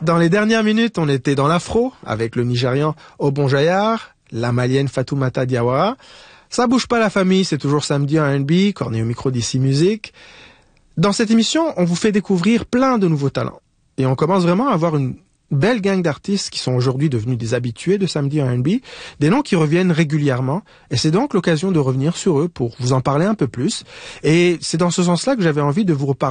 Dans les dernières minutes, on était dans l'afro avec le Nigérian Obon Jayar, la Malienne Fatoumata Diawara. Ça bouge pas la famille, c'est toujours samedi en R&B, Corné au micro d'ici Musique. Dans cette émission, on vous fait découvrir plein de nouveaux talents. Et on commence vraiment à avoir une belle gang d'artistes qui sont aujourd'hui devenus des habitués de samedi en R&B, des noms qui reviennent régulièrement, et c'est donc l'occasion de revenir sur eux pour vous en parler un peu plus. Et c'est dans ce sens-là que j'avais envie de vous reparler